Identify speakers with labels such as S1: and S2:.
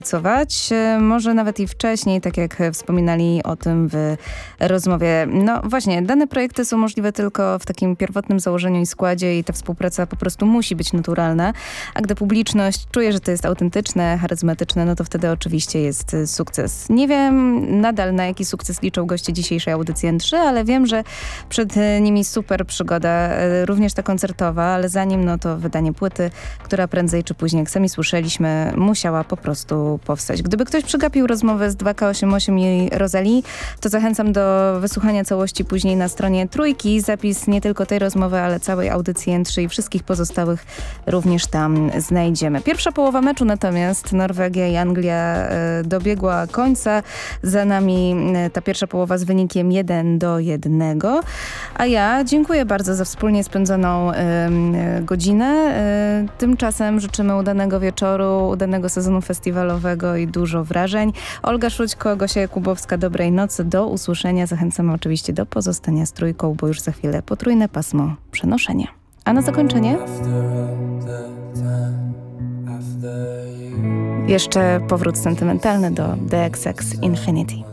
S1: może nawet i wcześniej, tak jak wspominali o tym w rozmowie. No właśnie, dane projekty są możliwe tylko w takim pierwotnym założeniu i składzie i ta współpraca po prostu musi być naturalna, a gdy publiczność czuje, że to jest autentyczne, charyzmatyczne, no to wtedy oczywiście jest sukces. Nie wiem nadal, na jaki sukces liczą goście dzisiejszej audycji N3, ale wiem, że przed nimi super przygoda, również ta koncertowa, ale zanim no to wydanie płyty, która prędzej czy później, jak sami słyszeliśmy, musiała po prostu powstać. Gdyby ktoś przegapił rozmowę z 2K88 i Rosalie, to zachęcam do wysłuchania całości później na stronie Trójki. Zapis nie tylko tej rozmowy, ale całej audycji N3 i wszystkich pozostałych również tam znajdziemy. Pierwsza połowa meczu natomiast Norwegia i Anglia dobiegła końca. Za nami ta pierwsza połowa z wynikiem 1-1. A ja dziękuję bardzo za wspólnie spędzoną godzinę. Tymczasem życzymy udanego wieczoru, udanego sezonu festiwalowego i dużo wrażeń. Olga Szućko, Gosia Jakubowska, dobrej nocy, do usłyszenia. Zachęcamy oczywiście do pozostania z Trójką, bo już za chwilę potrójne pasmo przenoszenia. A na zakończenie jeszcze powrót sentymentalny do The XX Infinity.